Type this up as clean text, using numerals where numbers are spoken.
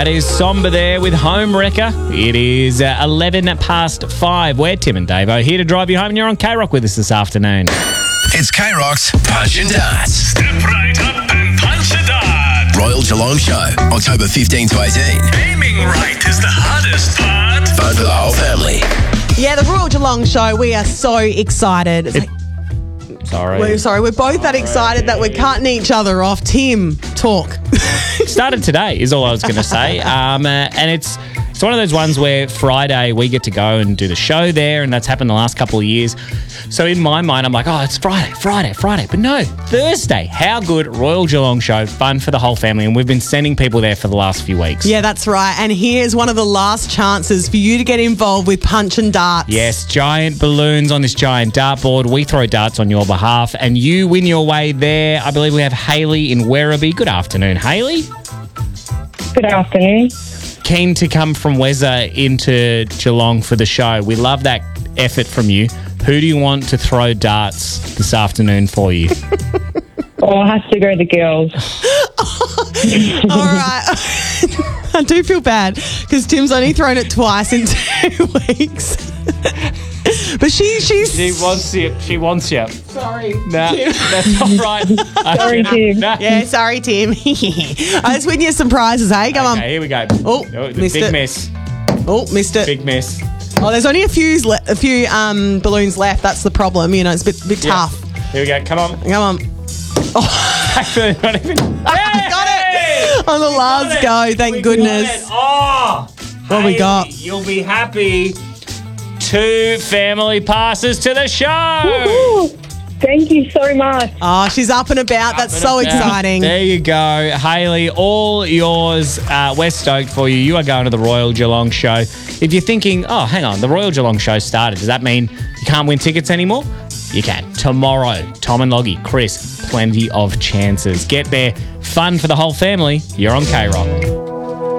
That is Somber there with Home Wrecker. It is 11 past 5. We're Tim and Davo here to drive you home, and you're on K-Rock with us this afternoon. It's K-Rock's Punch and Darts. Step right up and punch a dart. Royal Geelong Show, October 15 to 18. Aiming right is the hardest part. Fun for the whole family. Yeah, the Royal Geelong Show, we are so excited. Sorry. We're both that excited that we're cutting each other off. Tim, talk. Started today is all I was going to say. And it's one of those ones where Friday we get to go and do the show there, and that's happened the last couple of years. So in my mind, I'm like, oh, it's Friday. But no, Thursday. How good? Royal Geelong Show, fun for the whole family, and we've been sending people there for the last few weeks. Yeah, that's right. And here's one of the last chances for you to get involved with Punch and Darts. Yes, giant balloons on this giant dartboard. We throw darts on your behalf, and you win your way there. I believe we have Hayley in Werribee. Good afternoon, Hayley. Good afternoon. Keen to come from Wezza into Geelong for the show. We love that effort from you. Who do you want to throw darts this afternoon for you? Oh, it has to go the girls. All right. I do feel bad because Tim's only thrown it twice in 2 weeks. But she's... She wants you. Sorry. No, that's all right. Sorry, Tim. No. Yeah, sorry, Tim. Let's win you some prizes, eh? Come on. Okay, here we go. Oh, missed big it. miss. Oh, missed it. Big miss. Oh, there's only a few balloons left. That's the problem. You know, it's a bit tough. Here we go. Come on. Come on. Actually, not even. I got it on the last go. Thank goodness. Oh, What we got? You'll be happy. 2 family passes to the show. Woo! Thank you so much. Oh, she's up and about. That's so exciting. There you go. Hayley, all yours. We're stoked for you. You are going to the Royal Geelong Show. If you're thinking, oh, hang on, the Royal Geelong Show started. Does that mean you can't win tickets anymore? You can. Tomorrow, Tom and Loggy, Chris, plenty of chances. Get there. Fun for the whole family. You're on K-Rock.